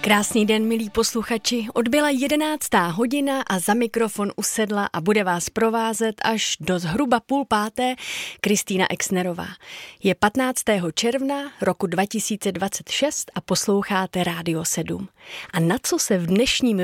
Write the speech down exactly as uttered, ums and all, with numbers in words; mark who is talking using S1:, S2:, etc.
S1: Krásný den, milí posluchači. Odbyla jedenáctá hodina a za mikrofon usedla a bude vás provázet až do zhruba půl páté Kristýna Exnerová. Je patnáctého června roku dva tisíce dvacet šest a posloucháte Rádio sedm. A na co se v dnešním